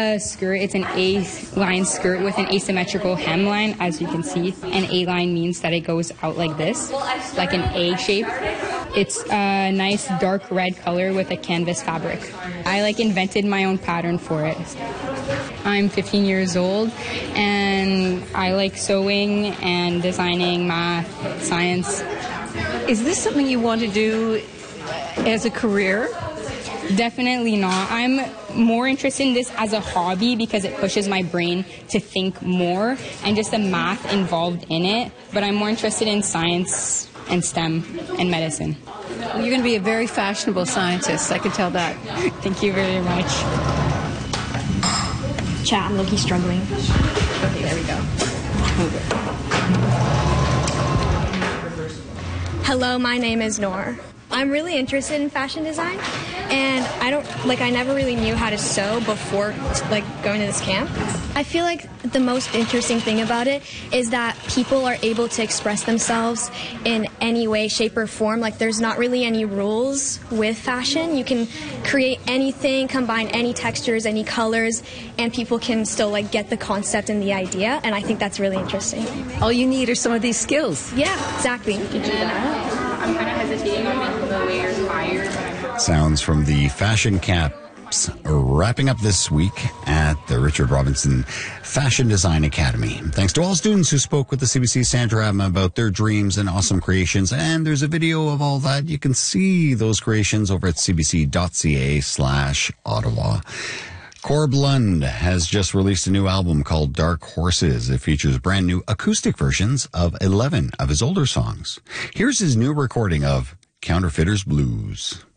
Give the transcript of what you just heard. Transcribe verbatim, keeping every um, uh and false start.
a skirt. It's an A-line skirt with an asymmetrical hemline, as you can see. An A-line means that it goes out like this, like an A shape. It's a nice dark red color with a canvas fabric. I like invented my own pattern for it. I'm fifteen years old and I like sewing and designing, math, science. Is this something you want to do as a career? Definitely not. I'm more interested in this as a hobby because it pushes my brain to think more and just the math involved in it. But I'm more interested in science and STEM and medicine. Well, you're going to be a very fashionable scientist, I can tell that. Thank you very much. Chat, I'm low-key struggling. Okay, there we go. Hello, my name is Noor. I'm really interested in fashion design, and I don't, like, I never really knew how to sew before, like, going to this camp. I feel like the most interesting thing about it is that people are able to express themselves in any way, shape, or form. Like, there's not really any rules with fashion. You can create anything, combine any textures, any colors, and people can still, like, get the concept and the idea, and I think that's really interesting. All you need are some of these skills. Yeah, exactly. I'm kind of hesitating on making the layers higher. But I'm Sounds from the fashion camps wrapping up this week at the Richard Robinson Fashion Design Academy. Thanks to all students who spoke with the C B C Sandra Adams about their dreams and awesome creations. And there's a video of all that. You can see those creations over at cbc.ca slash Ottawa. Corb Lund has just released a new album called Dark Horses. It features brand new acoustic versions of eleven of his older songs. Here's his new recording of Counterfeiters Blues.